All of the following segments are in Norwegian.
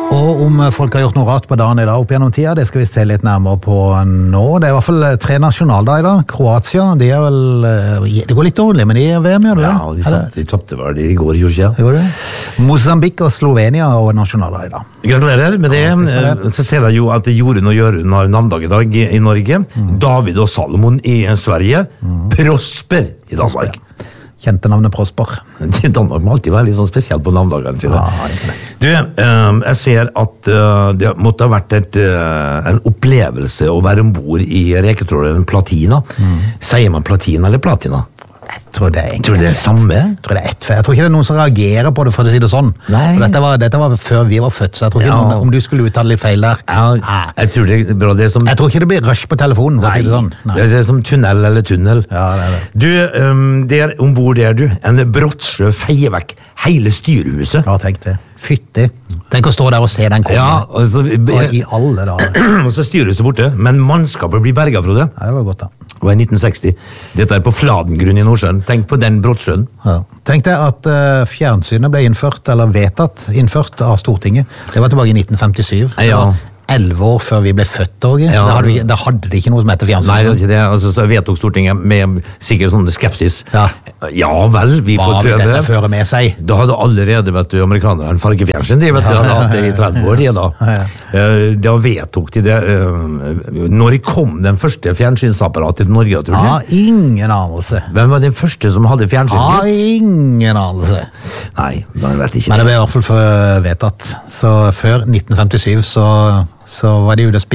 Og om folk har gjort noe rart på dagen I dag opp gjennom tida, det skal vi se litt nærmere på nå. Det I hvert fall 3 nasjonaldager I dag. Kroatia, de vel, det går litt dårlig, men de VM, gjør det? Ja, de tappte vel I går, gjorde ikke Gjorde det? Mozambique og Slovenia og nasjonaldag I dag. Gratulerer med det. Så ser jeg jo at Jorunn og Jørund har navndag I dag I Norge. David og Salomon I Sverige. Prosper I Danmark. Kjente navnet Prosper. Danmark må alltid være litt sånn spesielt på navndagene sine. Du, jeg ser at det måtte ha vært en opplevelse å være ombord I reketråleren Platina. Sier man Platina eller Platina? Jeg tror det Tror du det samme? Jeg tror det ett. Jeg tror ikke det noen som reagerer på det, for å si det sånn. For dette var før vi var født, så jeg tror ikke noen, om du skulle uttale litt feil der. Jeg tror det bra, det som... Jeg tror ikke det blir rush på telefonen, for å si det sånn. Det er som tunnel eller tunnel. Ja, det det. Du, der ombord der du, en brottsjø feier vekk hele styrehuset. Ja, tenk det. Fytti. Tenk å stå der og se den komme. Ja, altså, I alle dager. Og så styrehuset borte, men mannskapet blir berget, Frode. Ja, det var godt da. Det var I 1960. Dette på Fladengrunn I Nordsjøen. Tenk på den brottsjøen. Ja. Tenk deg at fjernsynet ble innført, eller innført av Stortinget. Det var tilbake I 1957. Det var 11 år før vi ble født, Åge. Da hadde det ikke noe som heter fjernsyn. Nei, det var ikke det. Altså, så vedtok Stortinget med sikkert sånn skepsis. Ja vel, vi får prøve. Hva vil dette føre med seg? Da hadde allerede, vet du, amerikanerne en fargefjernsyn. De vet du, hadde hatt det I 30 år, de da. Da vedtok de det. Når kom den første fjernsynsapparatet til Norge, tror du? Ja, ingen anelse. Hvem var den første som hadde fjernsyn? Ja, ingen anelse. Nei, da vet jeg ikke. Men det ble I hvert fall vedtatt. Så før 1957 så var de ute og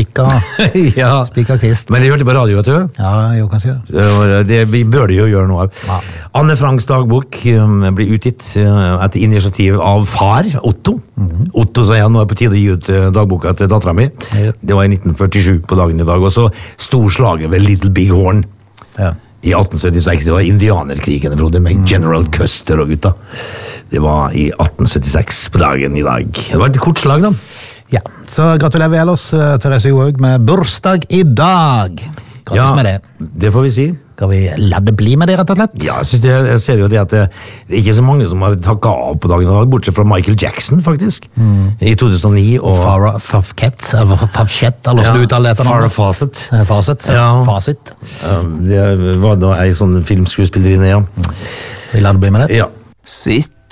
spikka kvist. Men de hørte på radio, vet du? Ja, jo, kan si det. Vi bør det jo gjøre noe av. Anne Franks dagbok blir utgitt etter initiativ av far, Otto. Otto sa nå på tide å gi ut dagboka til datteren min. Det var I 1947 på dagen I dag. Og så storslaget ved Little Big Horn. I 1876, det var indianerkrigen med General Custer og gutta. Det var I 1876 på dagen I dag. Det var et kort slag da. Ja, så gratulerer vi ellers Therese Johaug med bursdag I dag. Gratis med det. Det får vi si. Skal vi la det bli med det, rett og slett? Ja, jeg ser jo det at det er ikke så mange som har takket av på dagen I dag, bortsett fra Michael Jackson, faktisk. I 2009. Og Farrah Fawcett, eller så du uttaler det Farrah Fawcett. Fasit. Det var da en sånn filmskuespillerinne, Vi lar det bli med det. Ja. Sitt